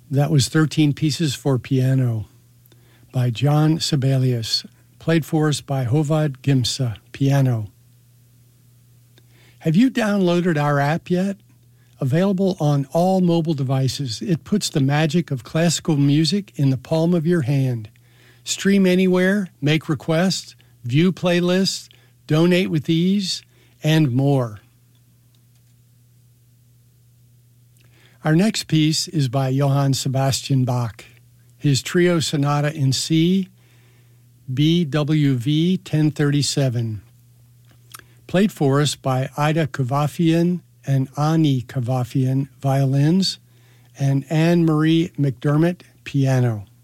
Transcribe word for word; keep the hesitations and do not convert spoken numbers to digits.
That was thirteen Pieces for Piano by John Sibelius, played for us by Håvard Gimse, piano. Have you downloaded our app yet? Available on all mobile devices, it puts the magic of classical music in the palm of your hand. Stream anywhere, make requests, view playlists, donate with ease, and more. Our next piece is by Johann Sebastian Bach. His Trio Sonata in C, B W V ten thirty-seven. Played for us by Ida Kavafian and Ani Kavafian, violins, and Anne-Marie McDermott, piano.